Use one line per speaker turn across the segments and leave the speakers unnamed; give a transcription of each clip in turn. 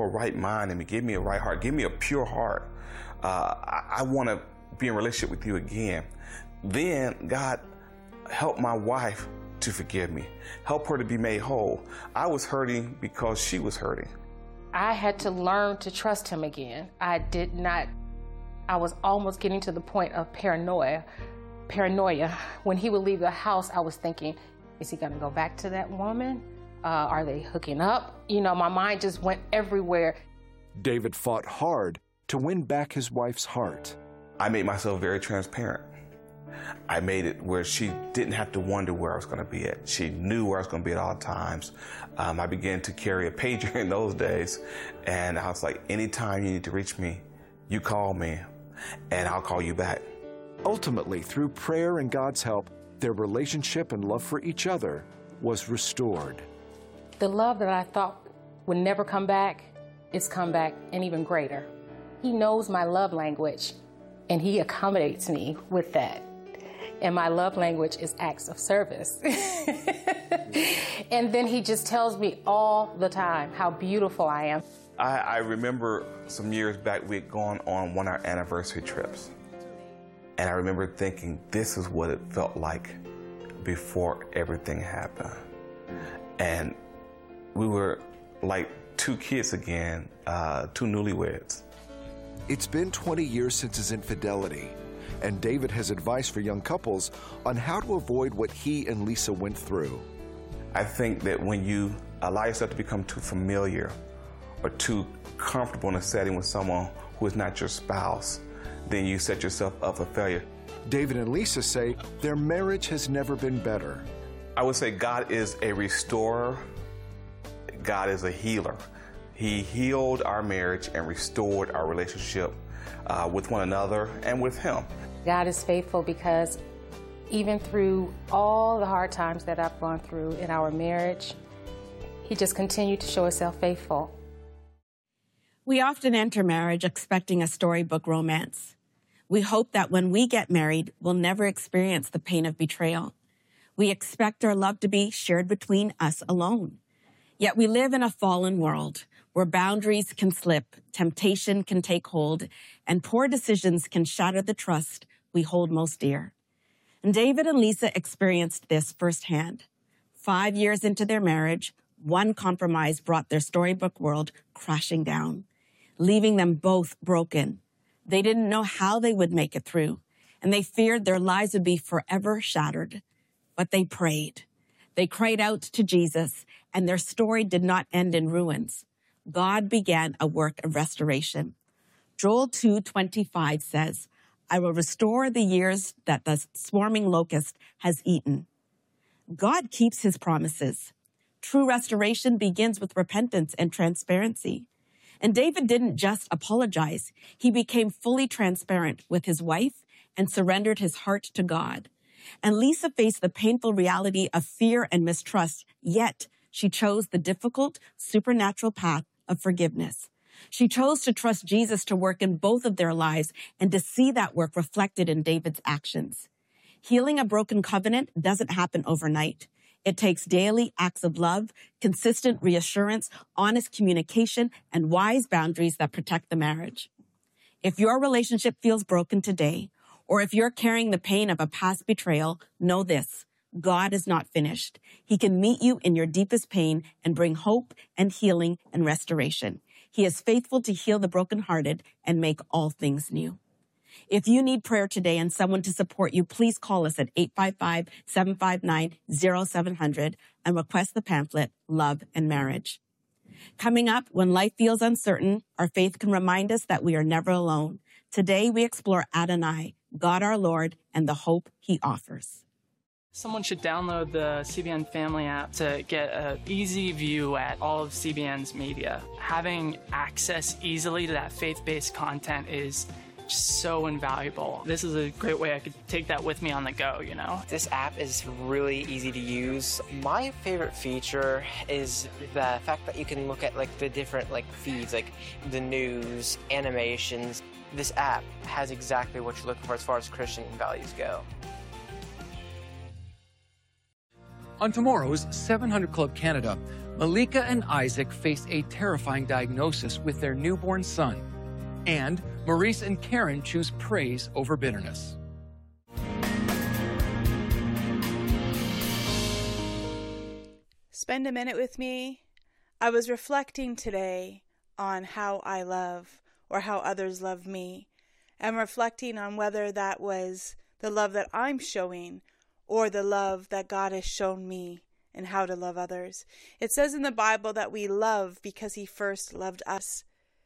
right mind in me. Give me a right heart. Give me a pure heart. I want to be in a relationship with you again. Then God helped my wife to forgive me. Help her to be made whole. I was hurting because she was hurting.
I had to learn to trust him again. I was almost getting to the point of paranoia. When he would leave the house, I was thinking, is he going to go back to that woman? Are they hooking up? You know, my mind just went everywhere.
David fought hard to win back his wife's heart.
I made myself very transparent. I made it where she didn't have to wonder where I was going to be at. She knew where I was going to be at all times. I began to carry a pager in those days, and I was like, anytime you need to reach me, you call me, and I'll call you back.
Ultimately, through prayer and God's help, their relationship and love for each other was restored.
The love that I thought would never come back, it's come back and even greater. He knows my love language, and he accommodates me with that. And my love language is acts of service. And then he just tells me all the time how beautiful I am.
I remember some years back, we had gone on one of our anniversary trips. And I remember thinking, this is what it felt like before everything happened. And we were like two kids again, two newlyweds.
It's been 20 years since his infidelity, and David has advice for young couples on how to avoid what he and Lisa went through.
I think that when you allow yourself to become too familiar or too comfortable in a setting with someone who is not your spouse, then you set yourself up for failure.
David and Lisa say their marriage has never been better.
I would say God is a restorer. God is a healer. He healed our marriage and restored our relationship with one another and with him.
God is faithful because even through all the hard times that I've gone through in our marriage, he just continued to show himself faithful.
We often enter marriage expecting a storybook romance. We hope that when we get married, we'll never experience the pain of betrayal. We expect our love to be shared between us alone. Yet we live in a fallen world where boundaries can slip, temptation can take hold, and poor decisions can shatter the trust we hold most dear. And David and Lisa experienced this firsthand. 5 years into their marriage, one compromise brought their storybook world crashing down, leaving them both broken. They didn't know how they would make it through, and they feared their lives would be forever shattered. But they prayed. They cried out to Jesus, and their story did not end in ruins. God began a work of restoration. Joel 2:25 says, I will restore the years that the swarming locust has eaten. God keeps his promises. True restoration begins with repentance and transparency. And David didn't just apologize. He became fully transparent with his wife and surrendered his heart to God. And Lisa faced the painful reality of fear and mistrust, yet she chose the difficult, supernatural path of forgiveness. She chose to trust Jesus to work in both of their lives and to see that work reflected in David's actions. Healing a broken covenant doesn't happen overnight. It takes daily acts of love, consistent reassurance, honest communication, and wise boundaries that protect the marriage. If your relationship feels broken today, or if you're carrying the pain of a past betrayal, know this: God is not finished. He can meet you in your deepest pain and bring hope and healing and restoration. He is faithful to heal the brokenhearted and make all things new. If you need prayer today and someone to support you, please call us at 855-759-0700 and request the pamphlet, Love and Marriage. Coming up, when life feels uncertain, our faith can remind us that we are never alone. Today, we explore Adonai, God our Lord, and the hope he offers.
Someone should download the CBN Family app to get an easy view at all of CBN's media. Having access easily to that faith-based content is just so invaluable. This is a great way I could take that with me on the go, you know?
This app is really easy to use. My favorite feature is the fact that you can look at the different feeds, like the news, animations. This app has exactly what you're looking for as far as Christian values go.
On tomorrow's 700 Club Canada, Malika and Isaac face a terrifying diagnosis with their newborn son. And Maurice and Karen choose praise over bitterness.
Spend a minute with me. I was reflecting today on how I love or how others love me, and reflecting on whether that was the love that I'm showing or the love that God has shown me and how to love others. It says in the Bible that we love because He first loved us.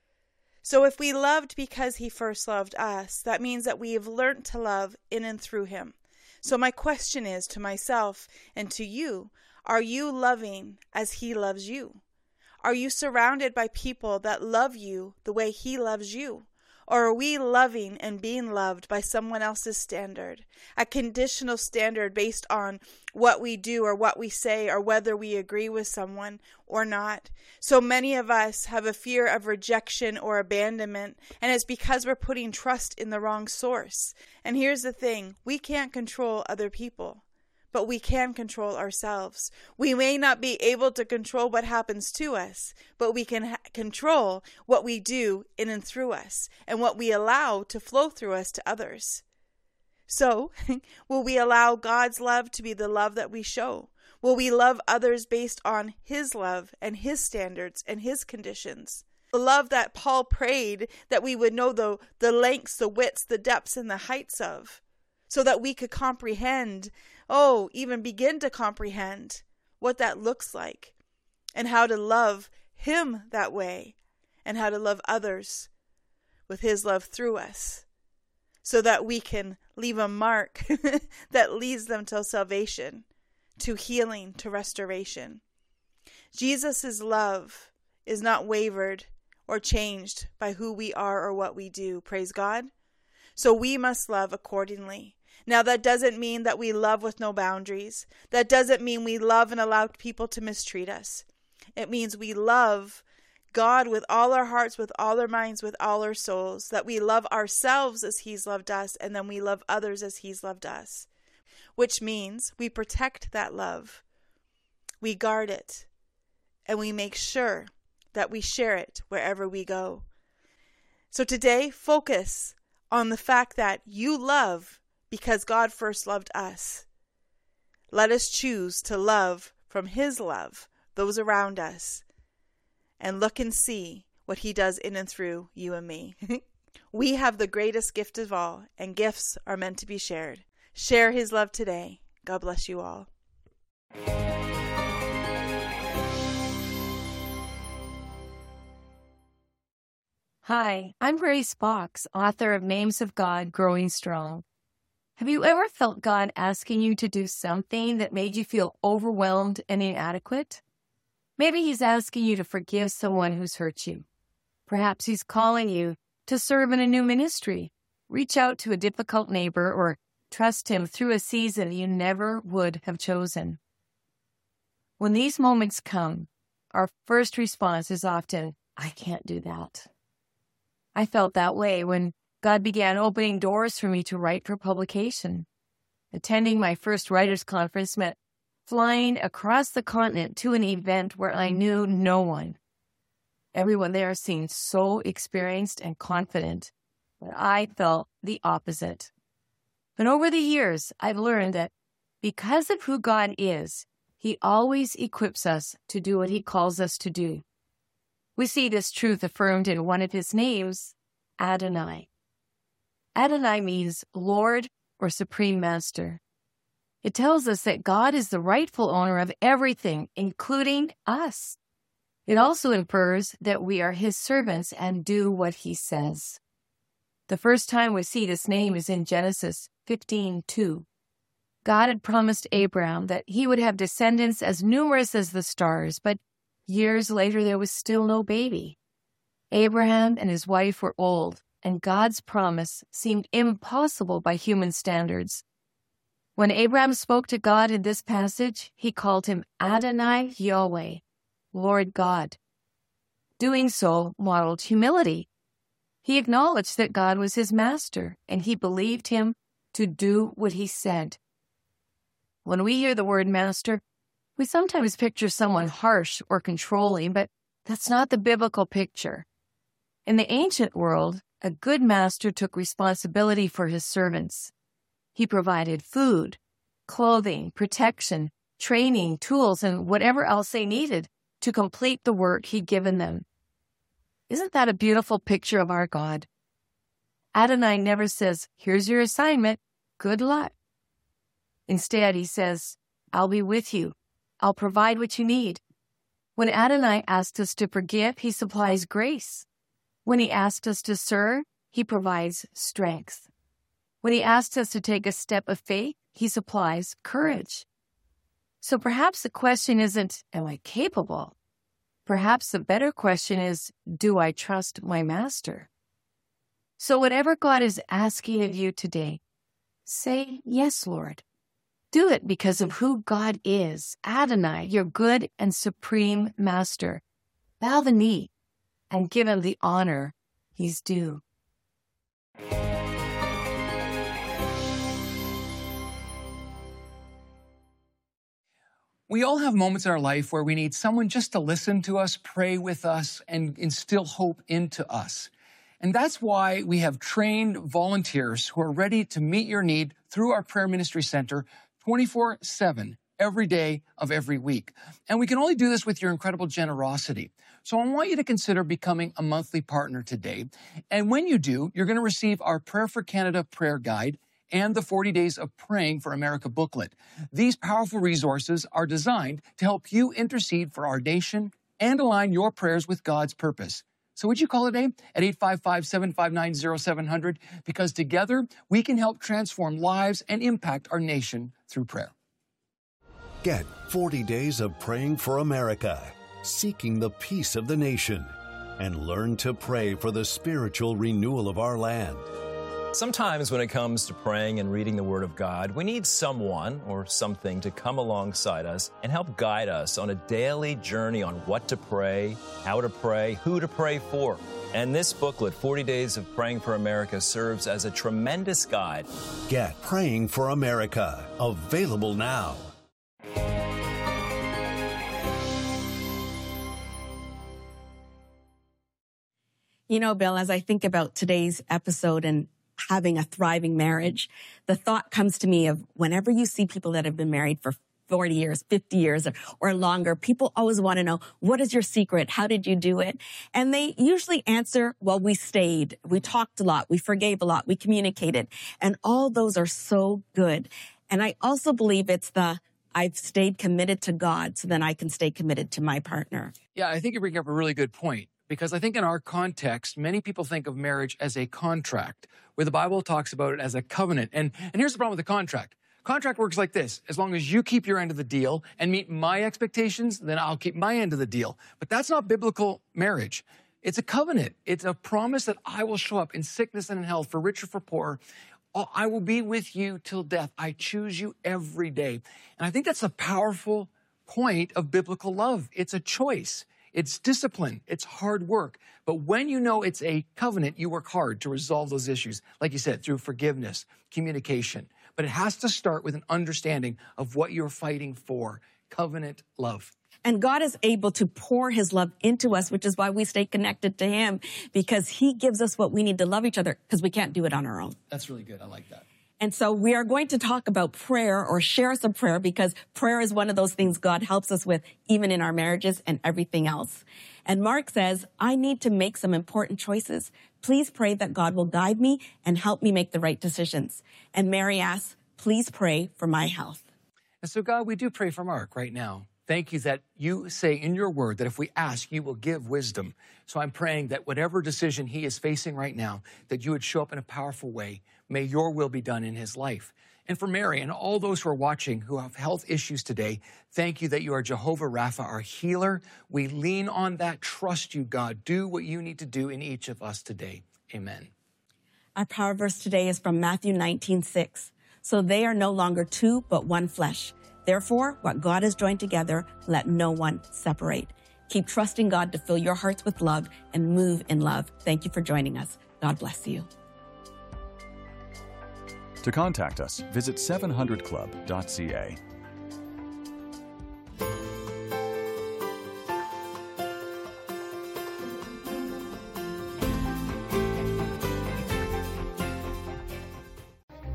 So if we loved because He first loved us, that means that we have learned to love in and through Him. So my question is to myself and to you, are you loving as He loves you? Are you surrounded by people that love you the way He loves you? Or are we loving and being loved by someone else's standard? A conditional standard based on what we do or what we say or whether we agree with someone or not. So many of us have a fear of rejection or abandonment, and it's because we're putting trust in the wrong source. And here's the thing, we can't control other people, but we can control ourselves. We may not be able to control what happens to us, but we can control what we do in and through us and what we allow to flow through us to others. So, will we allow God's love to be the love that we show? Will we love others based on His love and His standards and His conditions? The love that Paul prayed that we would know the lengths, the widths, the depths, and the heights of, so that we could comprehend, even begin to comprehend what that looks like and how to love Him that way and how to love others with His love through us so that we can leave a mark that leads them to salvation, to healing, to restoration. Jesus' love is not wavered or changed by who we are or what we do. Praise God. So we must love accordingly. Now, that doesn't mean that we love with no boundaries. That doesn't mean we love and allow people to mistreat us. It means we love God with all our hearts, with all our minds, with all our souls, that we love ourselves as He's loved us, and then we love others as He's loved us, which means we protect that love, we guard it, and we make sure that we share it wherever we go. So today, focus on the fact that you love because God first loved us. Let us choose to love from His love those around us, and look and see what He does in and through you and me. We have the greatest gift of all, and gifts are meant to be shared. Share His love today. God bless you all.
Hi, I'm Grace Fox, author of Names of God, Growing Strong. Have you ever felt God asking you to do something that made you feel overwhelmed and inadequate? Maybe He's asking you to forgive someone who's hurt you. Perhaps He's calling you to serve in a new ministry, reach out to a difficult neighbor, or trust Him through a season you never would have chosen. When these moments come, our first response is often, I can't do that. I felt that way when God began opening doors for me to write for publication. Attending my first writers' conference meant flying across the continent to an event where I knew no one. Everyone there seemed so experienced and confident, but I felt the opposite. But over the years, I've learned that because of who God is, He always equips us to do what He calls us to do. We see this truth affirmed in one of His names, Adonai. Adonai means Lord or Supreme Master. It tells us that God is the rightful owner of everything, including us. It also infers that we are His servants and do what He says. The first time we see this name is in Genesis 15:2. God had promised Abraham that he would have descendants as numerous as the stars, but years later there was still no baby. Abraham and his wife were old, and God's promise seemed impossible by human standards. When Abraham spoke to God in this passage, he called Him Adonai Yahweh, Lord God. Doing so modeled humility. He acknowledged that God was his master, and he believed Him to do what He said. When we hear the word master, We sometimes picture someone harsh or controlling, but that's not the biblical picture. In the ancient world, a good master took responsibility for his servants. He provided food, clothing, protection, training, tools, and whatever else they needed to complete the work he'd given them. Isn't that a beautiful picture of our God? Adonai never says, "Here's your assignment, good luck." Instead, he says, "I'll be with you. I'll provide what you need." When Adonai asks us to forgive, he supplies grace. When he asks us to serve, he provides strength. When he asks us to take a step of faith, he supplies courage. So perhaps the question isn't, am I capable? Perhaps the better question is, do I trust my master? So whatever God is asking of you today, say, "Yes, Lord." Do it because of who God is, Adonai, your good and supreme master. Bow the knee and give him the honor he's due.
We all have moments in our life where we need someone just to listen to us, pray with us, and instill hope into us. And that's why we have trained volunteers who are ready to meet your need through our Prayer Ministry Center 24/7, every day of every week. And we can only do this with your incredible generosity. So I want you to consider becoming a monthly partner today. And when you do, you're going to receive our Prayer for Canada prayer guide and the 40 Days of Praying for America booklet. These powerful resources are designed to help you intercede for our nation and align your prayers with God's purpose. So would you call today at 855-759-0700? Because together we can help transform lives and impact our nation through prayer.
Get 40 Days of Praying for America, seeking the peace of the nation, and learn to pray for the spiritual renewal of our land.
Sometimes when it comes to praying and reading the Word of God, we need someone or something to come alongside us and help guide us on a daily journey on what to pray, how to pray, who to pray for. And this booklet, 40 Days of Praying for America, serves as a tremendous guide.
Get Praying for America, available now.
You know, Bill, as I think about today's episode and having a thriving marriage, the thought comes to me of whenever you see people that have been married for 40 years, 50 years or longer, people always want to know, what is your secret? How did you do it? And they usually answer, well, we stayed, we talked a lot, we forgave a lot, we communicated. And all those are so good. And I also believe it's I've stayed committed to God so then I can stay committed to my partner.
Yeah, I think you bring up a really good point. Because I think in our context, many people think of marriage as a contract, where the Bible talks about it as a covenant. And here's the problem with the contract. Contract works like this. As long as you keep your end of the deal and meet my expectations, then I'll keep my end of the deal. But that's not biblical marriage. It's a covenant. It's a promise that I will show up in sickness and in health, for richer, for poor. I will be with you till death. I choose you every day. And I think that's a powerful point of biblical love. It's a choice. It's discipline. It's hard work. But when you know it's a covenant, you work hard to resolve those issues, like you said, through forgiveness, communication. But it has to start with an understanding of what you're fighting for, covenant love.
And God is able to pour his love into us, which is why we stay connected to him, because he gives us what we need to love each other, because we can't do it on our own.
That's really good. I like that.
And so we are going to talk about prayer, or share some prayer, because prayer is one of those things God helps us with, even in our marriages and everything else. And Mark says, I need to make some important choices. Please pray that God will guide me and help me make the right decisions. And Mary asks, please pray for my health.
And so, God, we do pray for Mark right now. Thank you that you say in your word that if we ask, you will give wisdom. So I'm praying that whatever decision he is facing right now, that you would show up in a powerful way. May your will be done in his life. And for Mary and all those who are watching who have health issues today, thank you that you are Jehovah Rapha, our healer. We lean on that. Trust you, God. Do what you need to do in each of us today. Amen.
Our power verse today is from Matthew 19:6. So they are no longer two, but one flesh. Therefore, what God has joined together, let no one separate. Keep trusting God to fill your hearts with love and move in love. Thank you for joining us. God bless you.
To contact us, visit 700club.ca.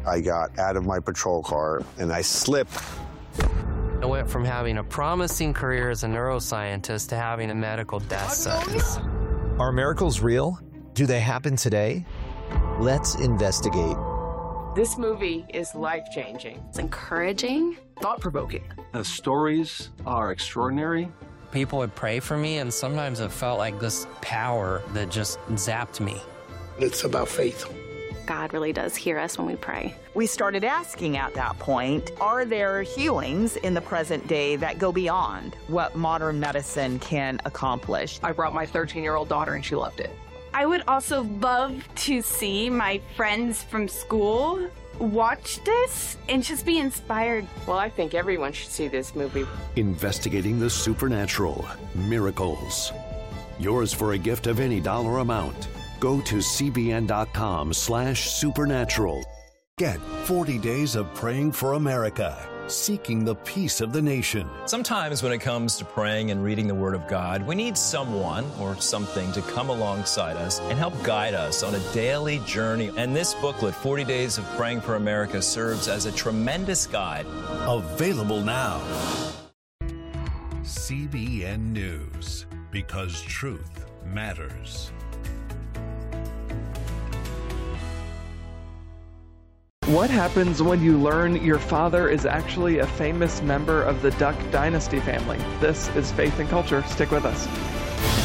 I got out of my patrol car and I slipped.
I went from having a promising career as a neuroscientist to having a medical death sentence.
Are miracles real? Do they happen today? Let's investigate.
This movie is life-changing.
It's encouraging,
thought-provoking.
The stories are extraordinary.
People would pray for me, and sometimes it felt like this power that just zapped me.
It's about faith.
God really does hear us when we pray.
We started asking at that point, are there healings in the present day that go beyond what modern medicine can accomplish?
I brought my 13-year-old daughter, and she loved it.
I would also love to see my friends from school watch this and just be inspired.
Well, I think everyone should see this movie.
Investigating the supernatural, miracles. Yours for a gift of any dollar amount. Go to cbn.com/supernatural. Get 40 days of praying for America, seeking the peace of the nation.
Sometimes when it comes to praying and reading the Word of God, we need someone or something to come alongside us and help guide us on a daily journey. And this booklet, 40 Days of Praying for America, serves as a tremendous guide.
Available now. CBN News, because truth matters.
What happens when you learn your father is actually a famous member of the Duck Dynasty family? This is Faith and Culture. Stick with us.